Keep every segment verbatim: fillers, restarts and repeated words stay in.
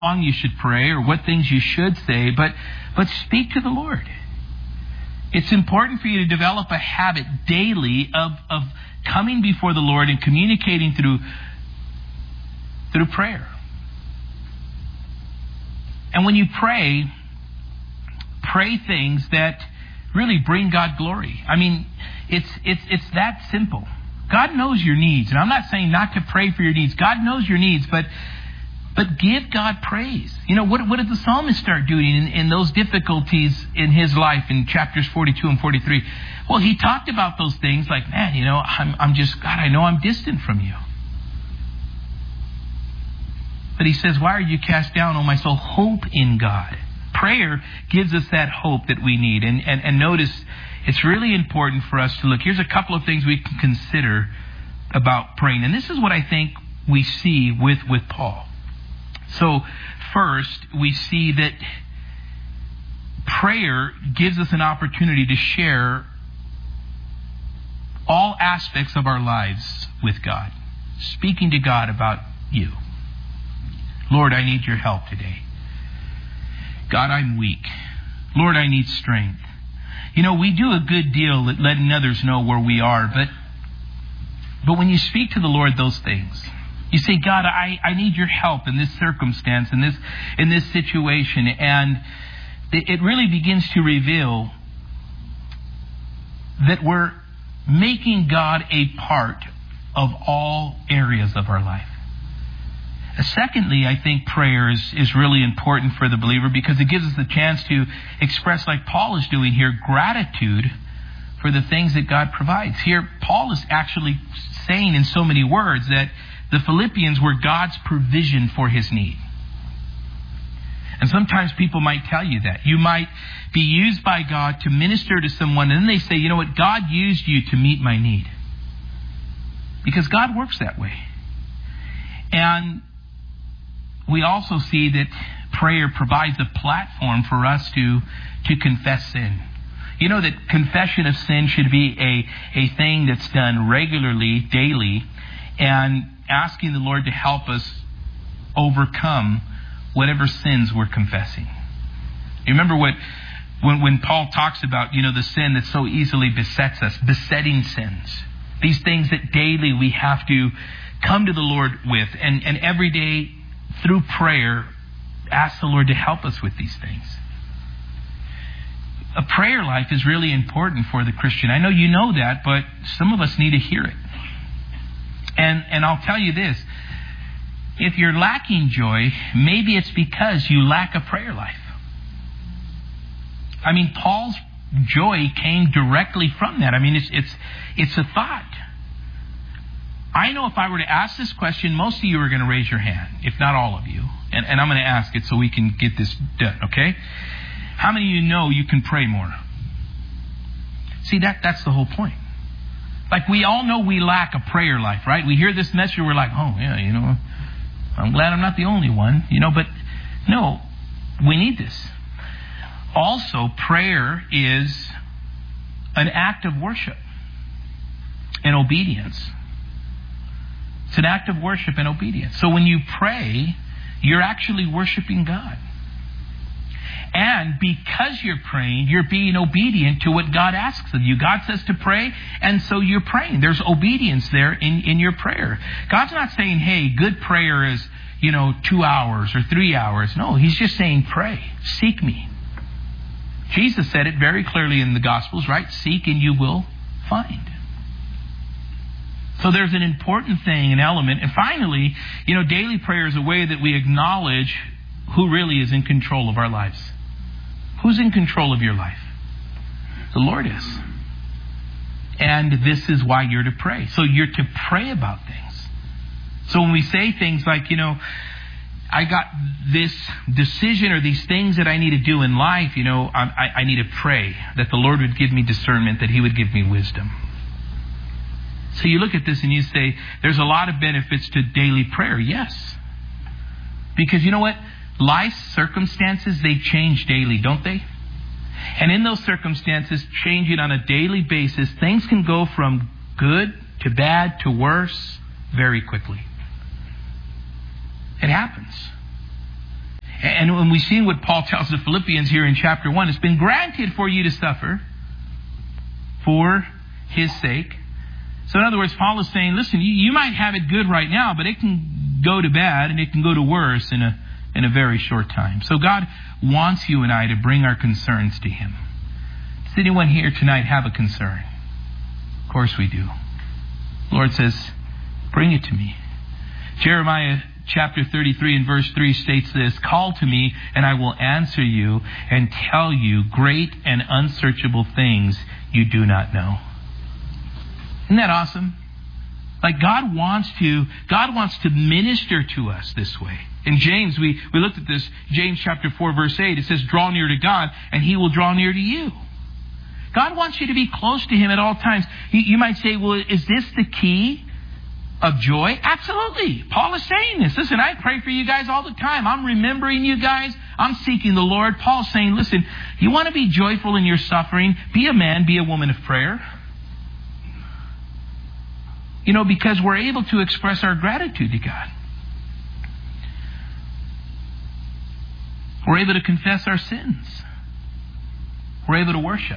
long you should pray or what things you should say, but but speak to the Lord. It's important for you to develop a habit daily of, of coming before the Lord and communicating through, through prayer. And when you pray, pray things that really bring God glory. I mean, it's it's it's that simple. God knows your needs. And I'm not saying not to pray for your needs. God knows your needs, but But give God praise. You know, what, what did the psalmist start doing in, in those difficulties in his life in chapters forty-two and forty-three? Well, he talked about those things like, man, you know, I'm, I'm just, God, I know I'm distant from you. But he says, why are you cast down, O my soul? Hope in God. Prayer gives us that hope that we need. And, and, and notice, it's really important for us to look. Here's a couple of things we can consider about praying. And this is what I think we see with, with Paul. So, first, we see that prayer gives us an opportunity to share all aspects of our lives with God. Speaking to God about you. Lord, I need your help today. God, I'm weak. Lord, I need strength. You know, we do a good deal at letting others know where we are, but but when you speak to the Lord those things, you say, God, I, I need your help in this circumstance, in this in this situation. And it really begins to reveal that we're making God a part of all areas of our life. Secondly, I think prayer is, is really important for the believer because it gives us the chance to express, like Paul is doing here, gratitude for the things that God provides. Here, Paul is actually saying in so many words that the Philippians were God's provision for his need. And sometimes people might tell you that. You might be used by God to minister to someone, and then they say, you know what, God used you to meet my need. Because God works that way. And we also see that prayer provides a platform for us to, to confess sin. You know that confession of sin should be a, a thing that's done regularly, daily, and asking the Lord to help us overcome whatever sins we're confessing. You remember what when, when Paul talks about, you know, the sin that so easily besets us, besetting sins. These things that daily we have to come to the Lord with, and, and every day through prayer, ask the Lord to help us with these things. A prayer life is really important for the Christian. I know you know that, but some of us need to hear it. And and I'll tell you this, if you're lacking joy, maybe it's because you lack a prayer life. I mean, Paul's joy came directly from that. I mean, it's it's it's a thought. I know if I were to ask this question, most of you are going to raise your hand, if not all of you. And, and I'm going to ask it so we can get this done, okay? How many of you know you can pray more? See, that that's the whole point. Like, we all know we lack a prayer life, right? We hear this message, we're like, oh, yeah, you know, I'm glad I'm not the only one, you know, but no, we need this. Also, prayer is an act of worship and obedience. It's an act of worship and obedience. So when you pray, you're actually worshiping God. And because you're praying, you're being obedient to what God asks of you. God says to pray, and so you're praying. There's obedience there in, in your prayer. God's not saying, hey, good prayer is, you know, two hours or three hours. No, He's just saying pray. Seek me. Jesus said it very clearly in the Gospels, right? Seek and you will find. So there's an important thing, an element. And finally, you know, daily prayer is a way that we acknowledge who really is in control of our lives. Who's in control of your life? The Lord is. And this is why you're to pray. So you're to pray about things. So when we say things like, you know, I got this decision or these things that I need to do in life, you know, I, I need to pray that the Lord would give me discernment, that He would give me wisdom. So you look at this and you say, there's a lot of benefits to daily prayer. Yes. Because you know what? Life's circumstances, they change daily, don't they? And in those circumstances, changing on a daily basis, things can go from good to bad to worse very quickly. It happens. And when we see what Paul tells the Philippians here in chapter one, it's been granted for you to suffer for his sake. So in other words, Paul is saying, listen, you, you might have it good right now, but it can go to bad and it can go to worse in a in a very short time. So God wants you and I to bring our concerns to him. Does anyone here tonight have a concern? Of course we do. The Lord says, bring it to me. Jeremiah chapter thirty-three and verse three states this, call to me and I will answer you and tell you great and unsearchable things you do not know. Isn't that awesome? Like God wants to, God wants to minister to us this way. In James, we, we looked at this, James chapter four verse eight, it says, draw near to God and he will draw near to you. God wants you to be close to him at all times. You, you might say, well, is this the key of joy? Absolutely. Paul is saying this. Listen, I pray for you guys all the time. I'm remembering you guys. I'm seeking the Lord. Paul's saying, listen, you want to be joyful in your suffering? Be a man, be a woman of prayer. You know, because we're able to express our gratitude to God. We're able to confess our sins. We're able to worship.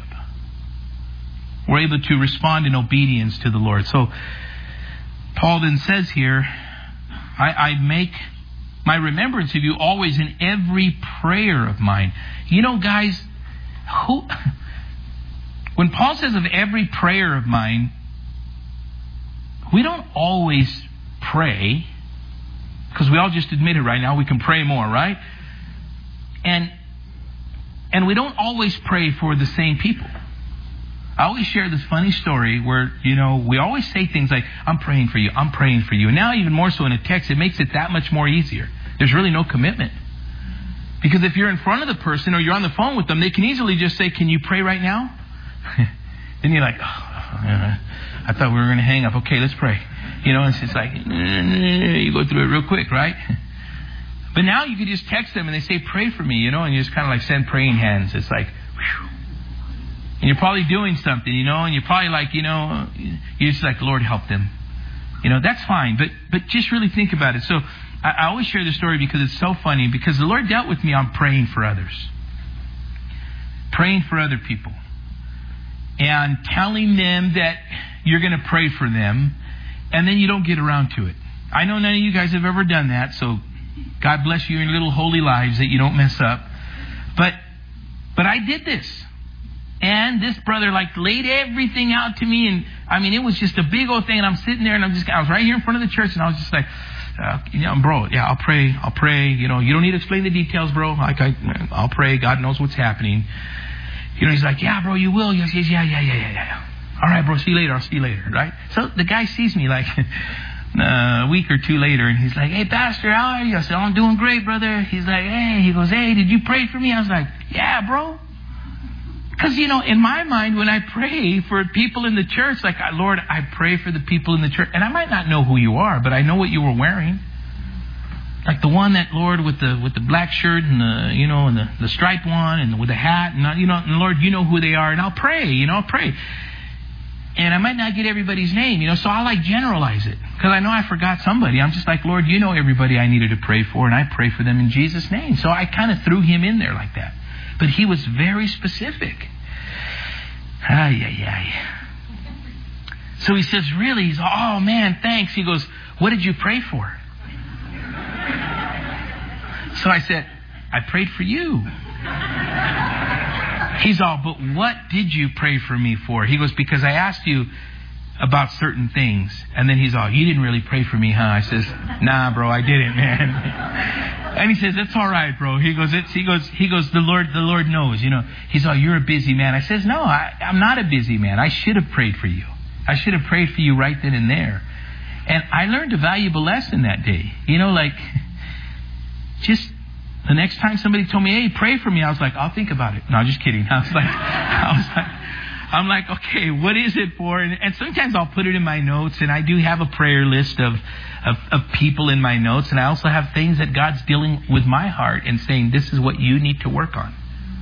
We're able to respond in obedience to the Lord. So, Paul then says here, I, I make my remembrance of you always in every prayer of mine. You know, guys, who, when Paul says of every prayer of mine, we don't always pray, because we all just admit it right now, we can pray more, right? And and we don't always pray for the same people. I always share this funny story where, you know, we always say things like, I'm praying for you, I'm praying for you. And now even more so in a text, it makes it that much more easier. There's really no commitment. Because if you're in front of the person or you're on the phone with them, they can easily just say, can you pray right now? Then you're like, oh, I thought we were going to hang up. Okay, let's pray. You know, it's just like, you go through it real quick, right? But now you can just text them and they say, pray for me, you know, and you just kind of like send praying hands. It's like, whew. And you're probably doing something, you know, and you're probably like, you know, you're just like, Lord, help them. You know, that's fine. But but just really think about it. So I, I always share this story because it's so funny, because the Lord dealt with me on praying for others. Praying for other people. And telling them that you're going to pray for them, and then you don't get around to it. I know none of you guys have ever done that, so God bless you in your little holy lives that you don't mess up. But but I did this. And this brother like laid everything out to me, and I mean it was just a big old thing. And I'm sitting there, and I'm just I was right here in front of the church, and I was just like, uh, you know, bro, yeah, I'll pray, I'll pray. You know, you don't need to explain the details, bro. Like I, I'll pray. God knows what's happening. You know, he's like, yeah, bro, you will. Yes, yes, yeah, yeah, yeah, yeah, yeah. All right, bro, see you later. I'll see you later, right? So the guy sees me like a week or two later, and he's like, hey, Pastor, how are you? I said, oh, I'm doing great, brother. He's like, hey, he goes, hey, did you pray for me? I was like, yeah, bro. Because, you know, in my mind, when I pray for people in the church, like, Lord, I pray for the people in the church. And I might not know who you are, but I know what you were wearing. Like the one that, Lord, with the with the black shirt and the, you know, and the, the striped one and the, with the hat. And, you know, and Lord, you know who they are. And I'll pray, you know, I'll pray. And I might not get everybody's name, you know, so I like generalize it. Because I know I forgot somebody. I'm just like, Lord, you know everybody I needed to pray for, and I pray for them in Jesus' name. So I kind of threw him in there like that. But he was very specific. Ay, ay, ay. So he says, really? He's, oh, man, thanks. He goes, what did you pray for? So I said, I prayed for you. He's all, but what did you pray for me for? He goes, because I asked you about certain things. And then he's all, you didn't really pray for me, huh? I says, nah, bro, I didn't, man. And he says, it's all right, bro. He goes, it's, he goes, he goes, the Lord, the Lord knows, you know. He's all, you're a busy man. I says, no, I, I'm not a busy man. I should have prayed for you. I should have prayed for you right then and there. And I learned a valuable lesson that day. You know, like, just the next time somebody told me, hey, pray for me, I was like, I'll think about it. No, just kidding. I was like, I was like, I'm like, okay, what is it for? And, and sometimes I'll put it in my notes, and I do have a prayer list of, of, of people in my notes, and I also have things that God's dealing with my heart and saying, this is what you need to work on.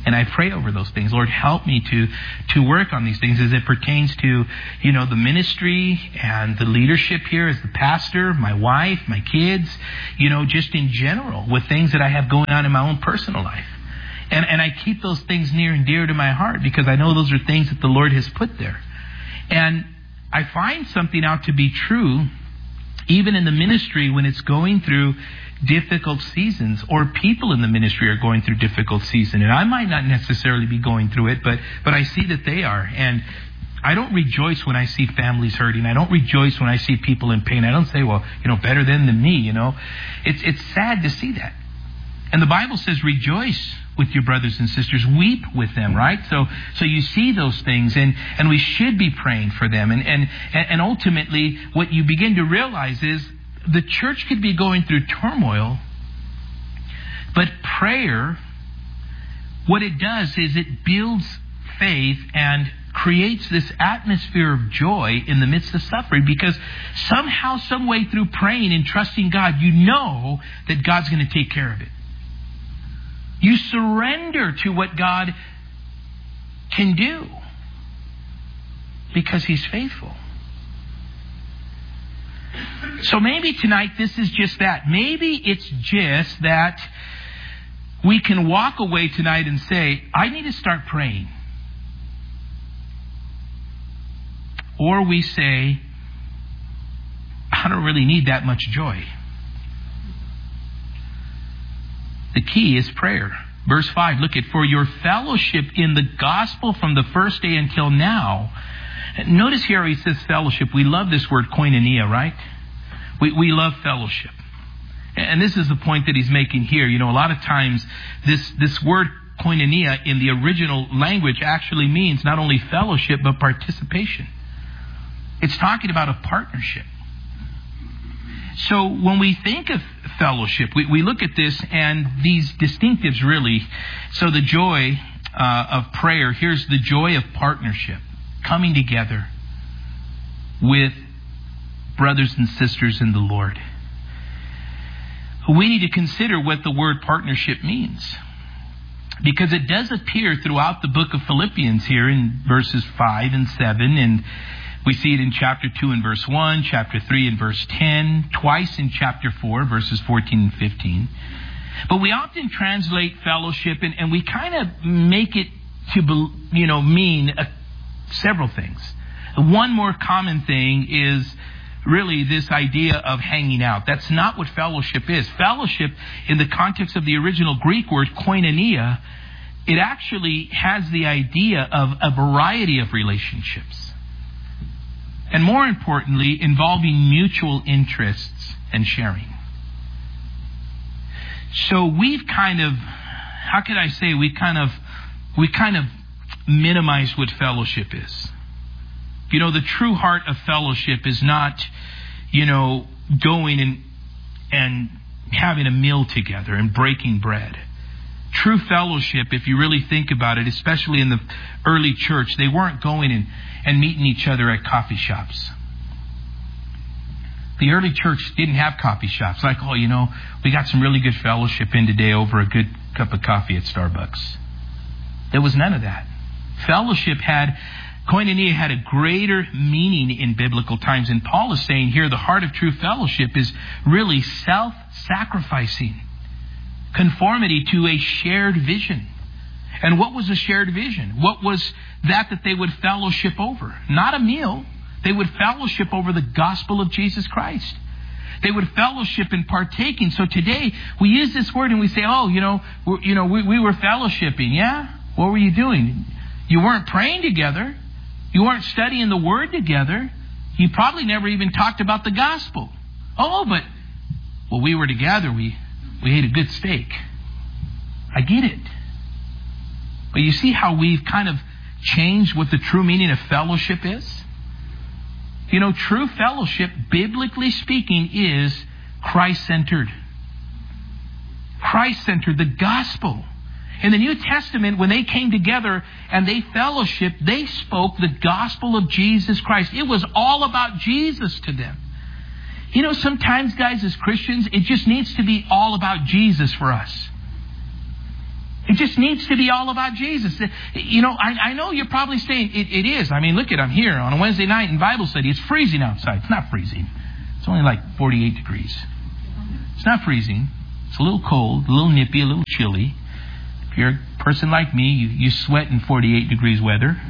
And I pray over those things. Lord, help me to, to work on these things as it pertains to, you know, the ministry and the leadership here as the pastor, my wife, my kids, you know, just in general with things that I have going on in my own personal life. And, and I keep those things near and dear to my heart because I know those are things that the Lord has put there. And I find something out to be true even in the ministry when it's going through difficult seasons, or people in the ministry are going through difficult season. And I might not necessarily be going through it, but but I see that they are. And I don't rejoice when I see families hurting. I don't rejoice when I see people in pain. I don't say, well, you know, better them than me, you know. It's it's sad to see that. And the Bible says, rejoice with your brothers and sisters. Weep with them, right? So so you see those things, and, and we should be praying for them. And, and, and ultimately, what you begin to realize is the church could be going through turmoil, but prayer, what it does is it builds faith and creates this atmosphere of joy in the midst of suffering, because somehow, some way through praying and trusting God, you know that God's going to take care of it. You surrender to what God can do because He's faithful. So maybe tonight this is just that. Maybe it's just that we can walk away tonight and say, I need to start praying. Or we say, I don't really need that much joy. The key is prayer. Verse five, look at, for your fellowship in the gospel from the first day until now. Notice here he says fellowship. We love this word koinonia, right? We we love fellowship. And this is the point that he's making here. You know, a lot of times this, this word koinonia in the original language actually means not only fellowship, but participation. It's talking about a partnership. So when we think of fellowship, we, we look at this and these distinctives really. So the joy uh, of prayer, here's the joy of partnership. Coming together with brothers and sisters in the Lord. We need to consider what the word partnership means, because it does appear throughout the book of Philippians here in verses five and seven, and we see it in chapter two and verse one, chapter three and verse ten, twice in chapter four, verses fourteen and fifteen. But we often translate fellowship and, and we kind of make it to, you know, mean a, several things. One more common thing is really this idea of hanging out. That's not what fellowship is. Fellowship, in the context of the original Greek word koinonia, it actually has the idea of a variety of relationships. And more importantly, involving mutual interests and sharing. So we've kind of, how could I say, we kind of, we kind of minimize what fellowship is. You know, the true heart of fellowship is not, you know, going and and having a meal together and breaking bread. True fellowship, if you really think about it, especially in the early church, they weren't going and, and meeting each other at coffee shops. The early church didn't have coffee shops. Like, oh, you know, we got some really good fellowship in today over a good cup of coffee at Starbucks. There was none of that. Fellowship had, koinonia had a greater meaning in biblical times. And Paul is saying here, the heart of true fellowship is really self-sacrificing. Conformity to a shared vision. And what was a shared vision? What was that that they would fellowship over? Not a meal. They would fellowship over the gospel of Jesus Christ. They would fellowship in partaking. So today we use this word and we say, oh, you know, we're, you know, we, we were fellowshipping. Yeah? What were you doing? You weren't praying together. You weren't studying the word together. You probably never even talked about the gospel. Oh, but, well, we were together. We, we ate a good steak. I get it. But you see how we've kind of changed what the true meaning of fellowship is? You know, true fellowship, biblically speaking, is Christ-centered. Christ-centered, the gospel. In the New Testament, when they came together and they fellowshiped, they spoke the gospel of Jesus Christ. It was all about Jesus to them. You know, sometimes, guys, as Christians, it just needs to be all about Jesus for us. It just needs to be all about Jesus. You know, I, I know you're probably saying it, it is. I mean, look at, I'm here on a Wednesday night in Bible study. It's freezing outside. It's not freezing. It's only like forty-eight degrees. It's not freezing. It's a little cold, a little nippy, a little chilly. If you're a person like me, you, you sweat in forty-eight degrees weather.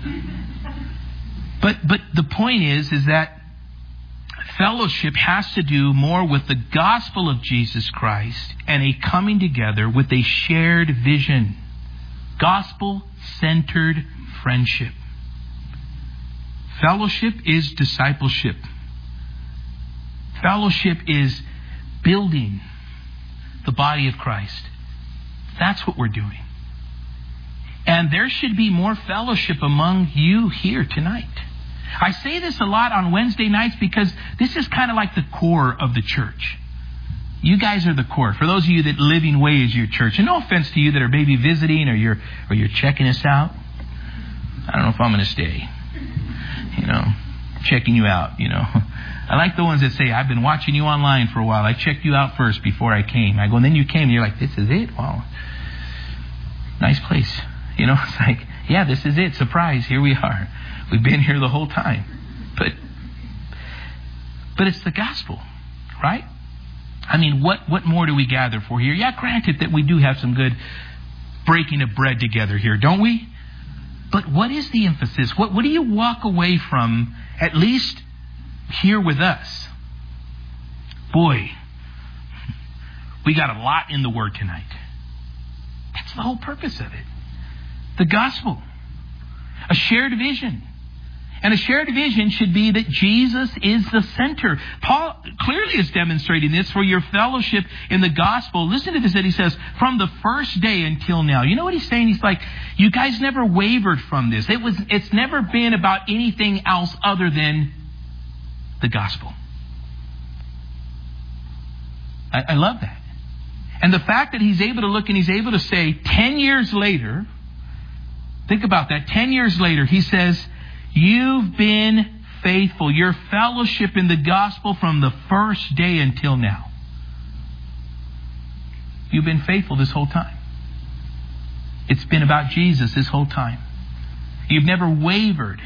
But but the point is, is that fellowship has to do more with the gospel of Jesus Christ and a coming together with a shared vision. Gospel-centered friendship. Fellowship is discipleship. Fellowship is building the body of Christ. That's what we're doing. And there should be more fellowship among you here tonight. I say this a lot on Wednesday nights because this is kind of like the core of the church. You guys are the core. For those of you that Living Way is your church, and no offense to you that are maybe visiting or you're or you're checking us out. I don't know if I'm going to stay. You know, checking you out, you know. I like the ones that say, I've been watching you online for a while. I checked you out first before I came. I go, and then you came, and you're like, this is it? Wow. Nice place. You know, it's like, yeah, this is it. Surprise, here we are. We've been here the whole time. But but it's the gospel, right? I mean, what, what more do we gather for here? Yeah, granted that we do have some good breaking of bread together here, don't we? But what is the emphasis? What, what do you walk away from, at least here with us? Boy, we got a lot in the Word tonight. That's the whole purpose of it. The gospel. A shared vision. And a shared vision should be that Jesus is the center. Paul clearly is demonstrating this for your fellowship in the gospel. Listen to this that he says, from the first day until now. You know what he's saying? He's like, you guys never wavered from this. It was, it's never been about anything else other than the gospel. I, I love that. And the fact that he's able to look and he's able to say, ten years later, think about that, ten years later, he says, you've been faithful. Your fellowship in the gospel from the first day until now. You've been faithful this whole time. It's been about Jesus this whole time. You've never wavered.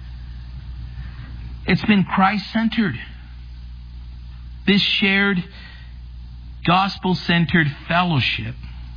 It's been Christ-centered. This shared gospel-centered fellowship.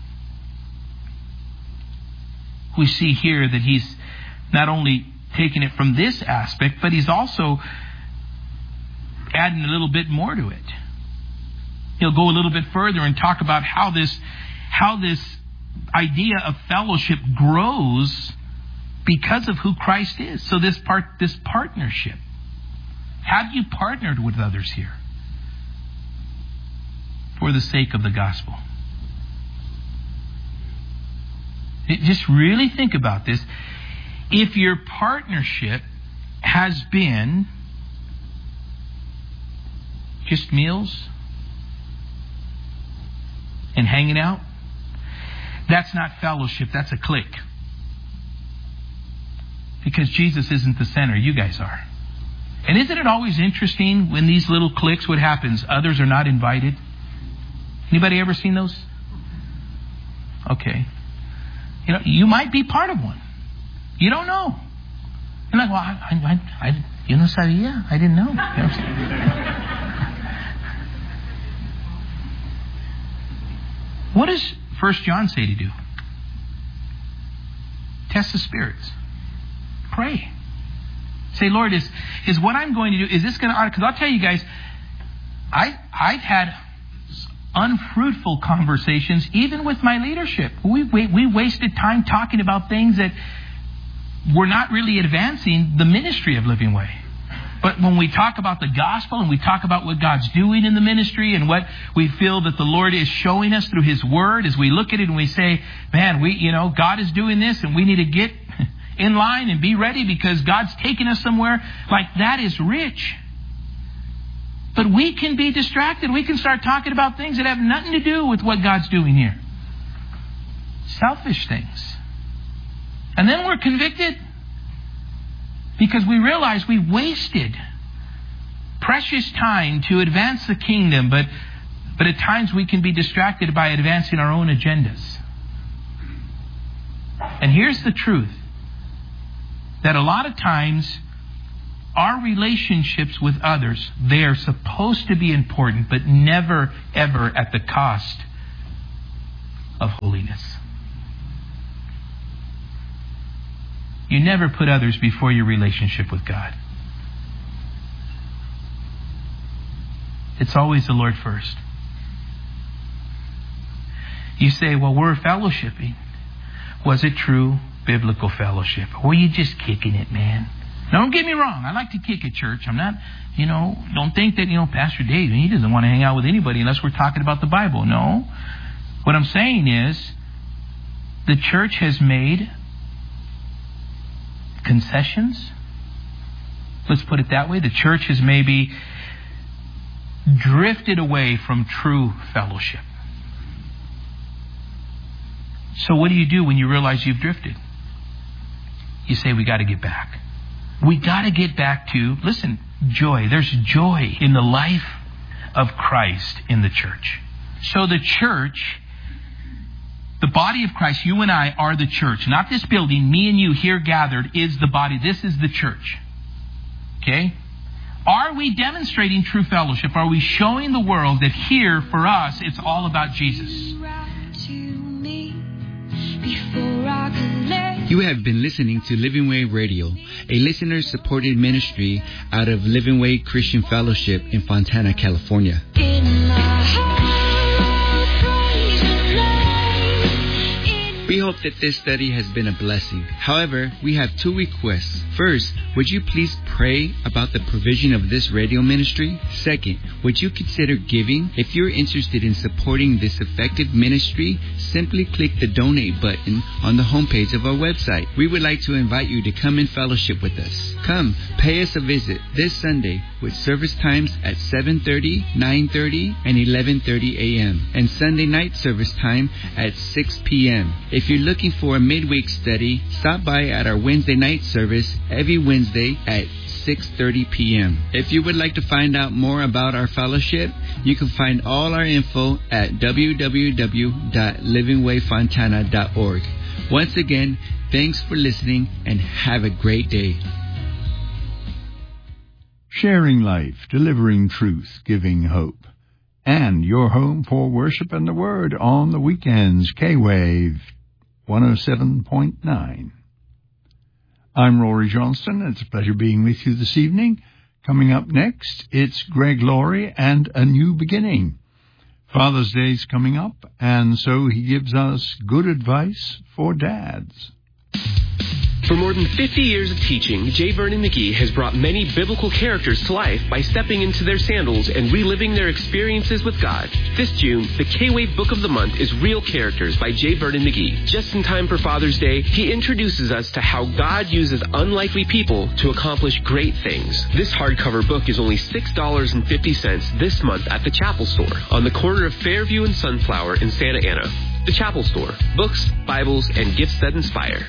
We see here that he's not only taking it from this aspect, but he's also adding a little bit more to it. He'll go a little bit further and talk about how this, how this idea of fellowship grows because of who Christ is. So this part, this partnership. Have you partnered with others here for the sake of the gospel? Just really think about this. If your partnership has been just meals and hanging out, that's not fellowship, that's a clique. Because Jesus isn't the center, you guys are. And isn't it always interesting when these little cliques, what happens? Others are not invited. Anybody ever seen those? Okay. You know, you might be part of one. You don't know. You're like, well, I, I, I you no sabía. I didn't know. You know what does First John say to do? Test the spirits. Pray. Say, Lord, is is what I'm going to do, is this going to... Because I'll tell you guys, I, I've had unfruitful conversations even with my leadership. We, we, we wasted time talking about things that were not really advancing the ministry of Living Way. But when we talk about the gospel and we talk about what God's doing in the ministry and what we feel that the Lord is showing us through His Word, as we look at it and we say, man, we, you know, God is doing this and we need to get in line and be ready because God's taking us somewhere, like that is rich. But we can be distracted. We can start talking about things that have nothing to do with what God's doing here. Selfish things. And then we're convicted because we realize we wasted precious time to advance the kingdom, but, but at times we can be distracted by advancing our own agendas. And here's the truth, that a lot of times our relationships with others, they are supposed to be important, but never, ever at the cost of holiness. You never put others before your relationship with God. It's always the Lord first. You say, well, we're fellowshipping. Was it true biblical fellowship? Or were you just kicking it, man? Now, don't get me wrong. I like to kick at church. I'm not, you know, don't think that, you know, Pastor Dave, he doesn't want to hang out with anybody unless we're talking about the Bible. No. What I'm saying is the church has made concessions. Let's put it that way. The church has maybe drifted away from true fellowship. So what do you do when you realize you've drifted? You say, we got to get back. We got to get back to, listen, joy. There's joy in the life of Christ in the church. So the church, the body of Christ, you and I are the church. Not this building, me and you here gathered is the body. This is the church. Okay? Are we demonstrating true fellowship? Are we showing the world that here, for us, it's all about Jesus? You have been listening to Living Way Radio, a listener-supported ministry out of Living Way Christian Fellowship in Fontana, California. We hope that this study has been a blessing. However, we have two requests. First, would you please pray about the provision of this radio ministry? Second, would you consider giving? If you're interested in supporting this effective ministry, simply click the donate button on the homepage of our website. We would like to invite you to come and fellowship with us. Come, pay us a visit this Sunday with service times at seven thirty, nine thirty, and eleven thirty a.m. and Sunday night service time at six p.m. If you're looking for a midweek study, stop by at our Wednesday night service every Wednesday at six thirty p.m. If you would like to find out more about our fellowship, you can find all our info at w w w dot living way fontana dot org. Once again, thanks for listening and have a great day. Sharing life, delivering truth, giving hope. And your home for worship and the Word on the weekends, K-Wave one oh seven point nine. I'm Rory Johnston. It's a pleasure being with you this evening. Coming up next, it's Greg Laurie and A New Beginning. Father's Day's coming up, and so he gives us good advice for dads. For more than fifty years of teaching, J. Vernon McGee has brought many biblical characters to life by stepping into their sandals and reliving their experiences with God. This June, the K-Wave Book of the Month is Real Characters by J. Vernon McGee. Just in time for Father's Day, he introduces us to how God uses unlikely people to accomplish great things. This hardcover book is only six dollars and fifty cents this month at the Chapel Store on the corner of Fairview and Sunflower in Santa Ana. The Chapel Store. Books, Bibles, and gifts that inspire.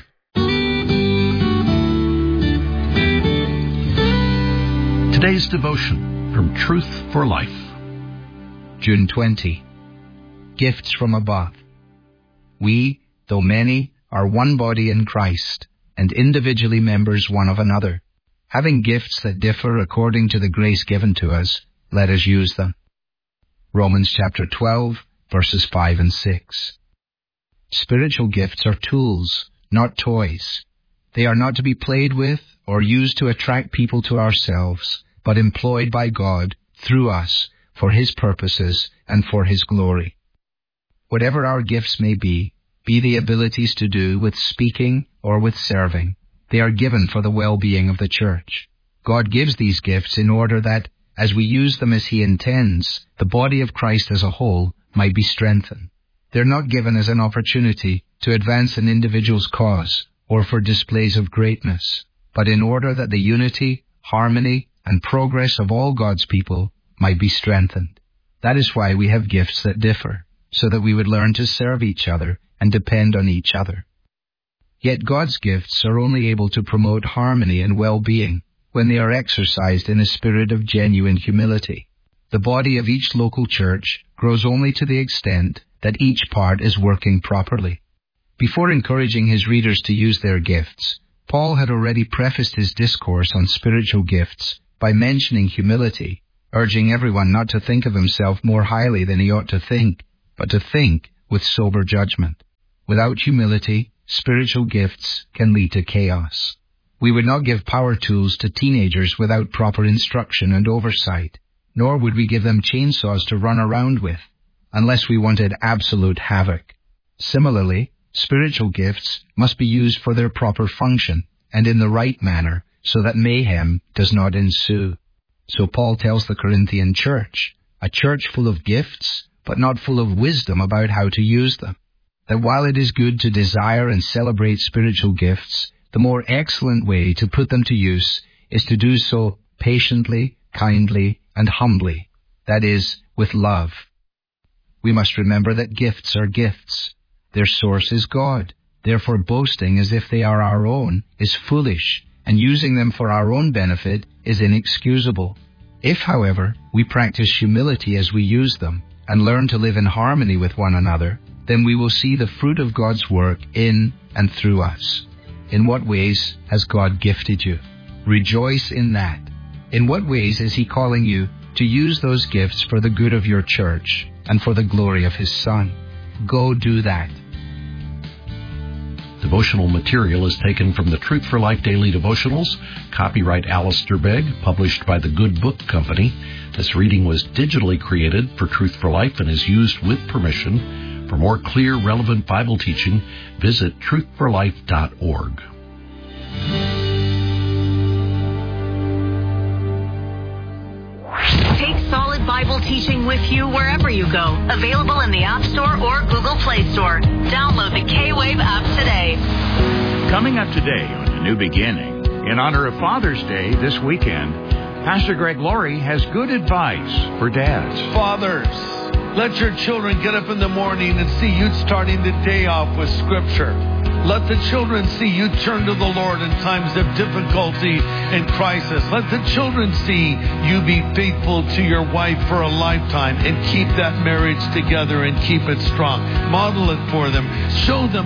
Today's devotion from Truth for Life. June twentieth. Gifts from above. We, though many, are one body in Christ, and individually members one of another. Having gifts that differ according to the grace given to us, let us use them. Romans chapter twelve, verses five and six. Spiritual gifts are tools, not toys. They are not to be played with or used to attract people to ourselves, but employed by God through us for His purposes and for His glory. Whatever our gifts may be, be the abilities to do with speaking or with serving, they are given for the well-being of the church. God gives these gifts in order that, as we use them as He intends, the body of Christ as a whole might be strengthened. They're not given as an opportunity to advance an individual's cause or for displays of greatness, but in order that the unity, harmony, and progress of all God's people might be strengthened. That is why we have gifts that differ, so that we would learn to serve each other and depend on each other. Yet God's gifts are only able to promote harmony and well-being when they are exercised in a spirit of genuine humility. The body of each local church grows only to the extent that each part is working properly. Before encouraging his readers to use their gifts, Paul had already prefaced his discourse on spiritual gifts by mentioning humility, urging everyone not to think of himself more highly than he ought to think, but to think with sober judgment. Without humility, spiritual gifts can lead to chaos. We would not give power tools to teenagers without proper instruction and oversight, nor would we give them chainsaws to run around with, unless we wanted absolute havoc. Similarly, spiritual gifts must be used for their proper function and in the right manner so that mayhem does not ensue. So Paul tells the Corinthian church, a church full of gifts, but not full of wisdom about how to use them, that while it is good to desire and celebrate spiritual gifts, the more excellent way to put them to use is to do so patiently, kindly, and humbly, that is, with love. We must remember that gifts are gifts. Their source is God. Therefore, boasting as if they are our own is foolish, and using them for our own benefit is inexcusable. If, however, we practice humility as we use them and learn to live in harmony with one another, then we will see the fruit of God's work in and through us. In what ways has God gifted you? Rejoice in that. In what ways is He calling you to use those gifts for the good of your church and for the glory of His Son? Go do that. Devotional material is taken from the Truth for Life Daily Devotionals, copyright Alistair Begg, published by the Good Book Company. This reading was digitally created for Truth for Life and is used with permission. For more clear, relevant Bible teaching, visit truth for life dot org. Take solid Bible teaching with you wherever you go. Available in the App Store or Google Play Store. Download the K-Wave app today. Coming up today on A New Beginning, in honor of Father's Day this weekend, Pastor Greg Laurie has good advice for dads. Fathers, let your children get up in the morning and see you starting the day off with Scripture. Let the children see you turn to the Lord in times of difficulty and crisis. Let the children see you be faithful to your wife for a lifetime and keep that marriage together and keep it strong. Model it for them. Show them